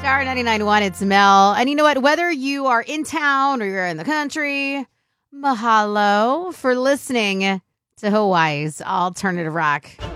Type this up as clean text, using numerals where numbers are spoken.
Power 99.1, it's Mel. And you know what? Whether you are in town or you're in the country, mahalo for listening to Hawaii's Alternative Rock.